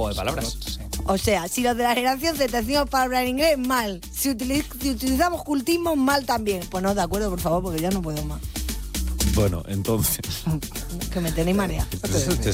juego de palabras. O sea, si los de la generación Z decimos palabras en inglés, mal. Si utilizamos cultismo, mal también. Pues no, de acuerdo, por favor, porque ya no puedo más. Bueno, entonces... Que me tenéis mareada.